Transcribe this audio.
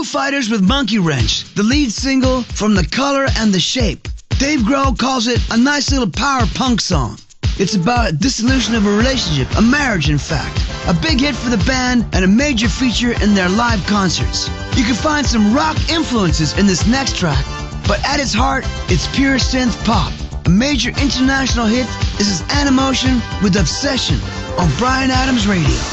Foo Fighters with Monkey Wrench, the lead single from The Color and the Shape. Dave Grohl calls it a nice little power punk song. It's about a dissolution of a relationship, a marriage in fact. A big hit for the band and a major feature in their live concerts. You can find some rock influences in this next track, but at its heart, it's pure synth pop. A major international hit. This is Animotion with Obsession on Bryan Adams Radio.